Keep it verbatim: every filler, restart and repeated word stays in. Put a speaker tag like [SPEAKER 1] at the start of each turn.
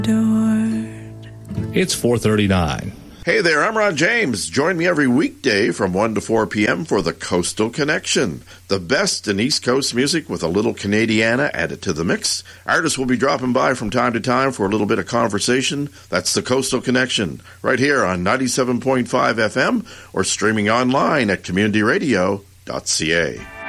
[SPEAKER 1] It's four thirty-nine.
[SPEAKER 2] Hey there, I'm Ron James. Join me every weekday from one to four p.m. for the Coastal Connection. The best in East Coast music with a little Canadiana added to the mix. Artists will be dropping by from time to time for a little bit of conversation. That's the Coastal Connection, right here on ninety-seven point five F M or streaming online at community radio dot c a.